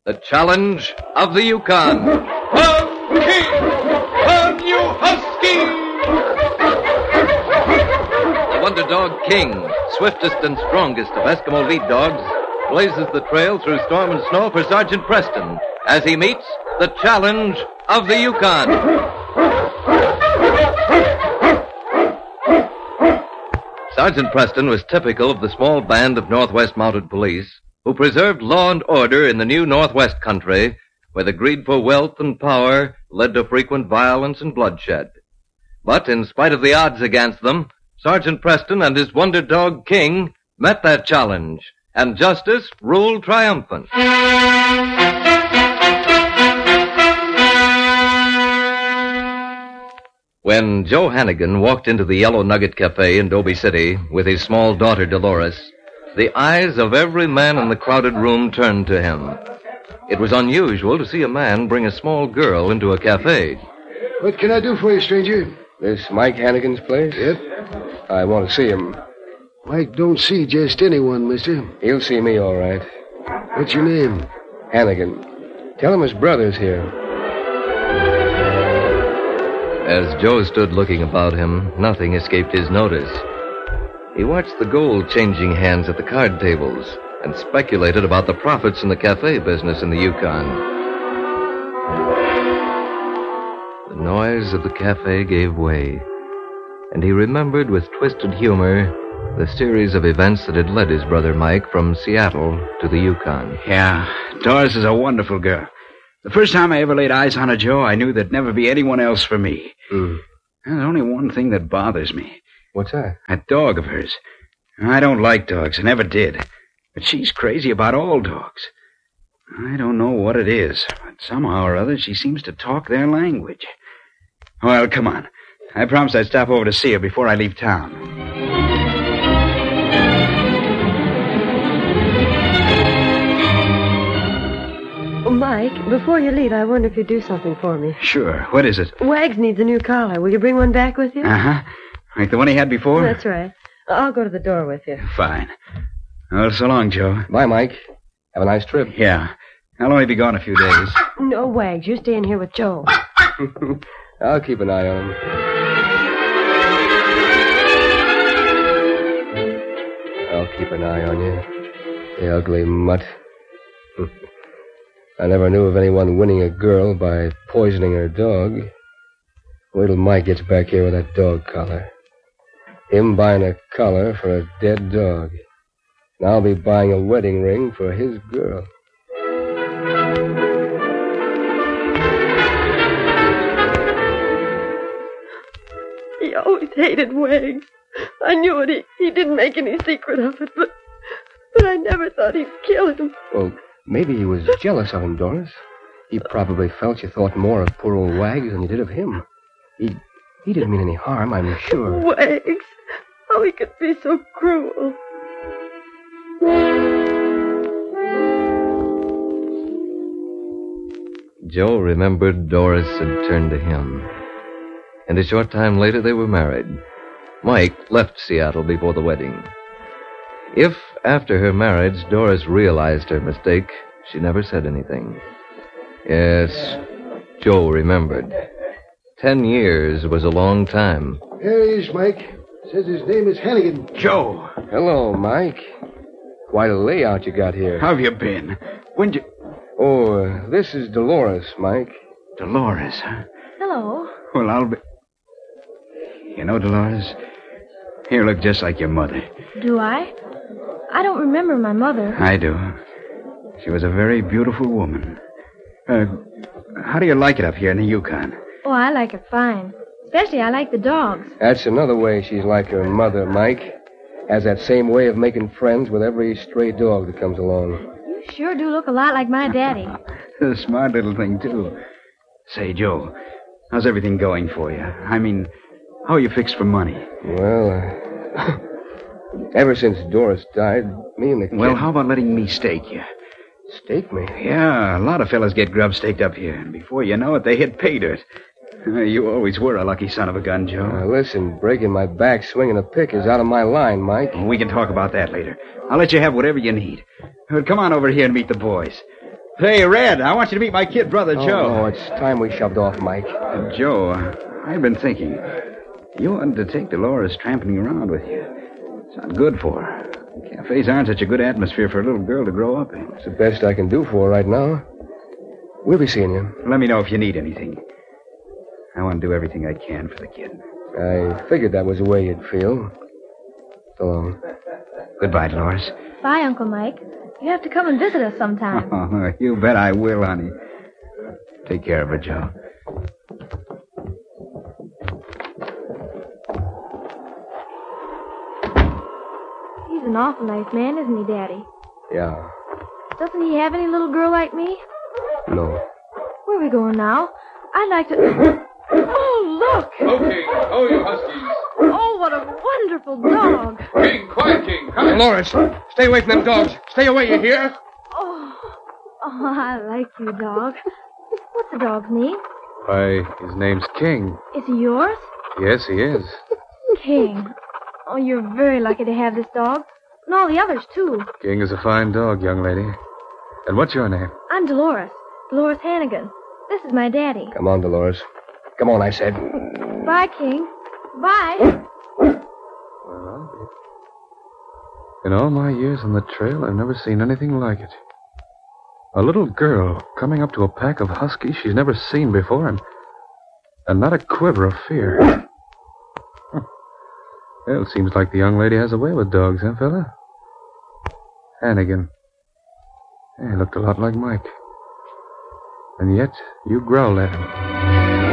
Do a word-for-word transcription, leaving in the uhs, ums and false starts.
The Challenge of the Yukon. Husky! Come, you husky! The Wonder Dog King, swiftest and strongest of Eskimo lead dogs, blazes the trail through storm and snow for Sergeant Preston as he meets the Challenge of the Yukon. Sergeant Preston was typical of the small band of Northwest Mounted Police who preserved law and order in the new Northwest country where the greed for wealth and power led to frequent violence and bloodshed. But in spite of the odds against them, Sergeant Preston and his Wonder Dog King met that challenge, and justice ruled triumphant. When Joe Hannigan walked into the Yellow Nugget Cafe in Dobie City with his small daughter Dolores, the eyes of every man in the crowded room turned to him. It was unusual to see a man bring a small girl into a cafe. What can I do for you, stranger? This Mike Hannigan's place? Yep. I want to see him. Mike don't see just anyone, mister. He'll see me, all right. What's your name? Hannigan. Tell him his brother's here. As Joe stood looking about him, nothing escaped his notice. He watched the gold changing hands at the card tables and speculated about the profits in the cafe business in the Yukon. The noise of the cafe gave way, and he remembered with twisted humor the series of events that had led his brother Mike from Seattle to the Yukon. Yeah, Doris is a wonderful girl. The first time I ever laid eyes on her, Joe, I knew there'd never be anyone else for me. Mm. There's only one thing that bothers me. What's that? That dog of hers. I don't like dogs. I never did. But she's crazy about all dogs. I don't know what it is, but somehow or other she seems to talk their language. Well, come on. I promised I'd stop over to see her before I leave town. Mike, before you leave, I wonder if you'd do something for me. Sure. What is it? Wags needs a new collar. Will you bring one back with you? Uh-huh. Like the one he had before? That's right. I'll go to the door with you. Fine. Well, so long, Joe. Bye, Mike. Have a nice trip. Yeah. I'll only be gone a few days. No, Wags. You're staying here with Joe. I'll keep an eye on him. I'll keep an eye on you. The ugly mutt. I never knew of anyone winning a girl by poisoning her dog. Wait till Mike gets back here with that dog collar. Him buying a collar for a dead dog. And I'll be buying a wedding ring for his girl. He always hated Wags. I knew it. He, he didn't make any secret of it, but, but I never thought he'd kill him. Well, maybe he was jealous of him, Doris. He probably felt you thought more of poor old Wags than you did of him. He he didn't mean any harm, I'm sure. Wags. How he could be so cruel. Joe remembered Doris had turned to him. And a short time later, they were married. Mike left Seattle before the wedding. If, after her marriage, Doris realized her mistake, she never said anything. Yes, Joe remembered. Ten years was a long time. There he is, Mike. Says his name is Hannigan. Joe! Hello, Mike. Quite a layout you got here. How have you been? When'd you... Oh, uh, this is Dolores, Mike. Dolores, huh? Hello. Well, I'll be... You know, Dolores, you look just like your mother. Do I? I don't remember my mother. I do. She was a very beautiful woman. Uh, how do you like it up here in the Yukon? Oh, I like it fine. Especially I like the dogs. That's another way she's like her mother, Mike. Has that same way of making friends with every stray dog that comes along. You sure do look a lot like my daddy. A smart little thing, too. Say, Joe, how's everything going for you? I mean, how are you fixed for money? Well, uh, ever since Doris died, me and the kid... Well, how about letting me stake you? Stake me? Yeah, a lot of fellas get grub staked up here, and before you know it, they hit pay dirt. You always were a lucky son of a gun, Joe. Now, listen, breaking my back swinging a pick is out of my line, Mike. We can talk about that later. I'll let you have whatever you need. Come on over here and meet the boys. Hey, Red, I want you to meet my kid brother, Oh, Joe. no, it's time we shoved off, Mike. Uh, Joe, uh, I've been thinking. You oughtn't to take Dolores tramping around with you. It's not good for her. Cafes aren't such a good atmosphere for a little girl to grow up in. It's the best I can do for her right now. We'll be seeing you. Let me know if you need anything. I want to do everything I can for the kid. I figured that was the way you'd feel. So long. Goodbye, Dolores. Bye, Uncle Mike. You have to come and visit us sometime. Oh, you bet I will, honey. Take care of her, Joe. He's an awful nice man, isn't he, Daddy? Yeah. Doesn't he have any little girl like me? No. Where are we going now? I'd like to... Oh, look! Oh, King. Oh, you huskies. Oh, what a wonderful dog. King, quiet, King. Come. Dolores, stay away from them dogs. Stay away, you hear? Oh, oh, I like you, dog. What's the dog's name? Why, his name's King. Is he yours? Yes, he is. King. Oh, you're very lucky to have this dog. And all the others, too. King is a fine dog, young lady. And what's your name? I'm Dolores. Dolores Hannigan. This is my daddy. Come on, Dolores. Come on, I said. Bye, King. Bye. Well, in all my years on the trail, I've never seen anything like it. A little girl coming up to a pack of huskies she's never seen before, and, and not a quiver of fear. Huh. Well, it seems like the young lady has a way with dogs, huh, fella? Hannigan. He looked a lot like Mike. And yet, you growled at him.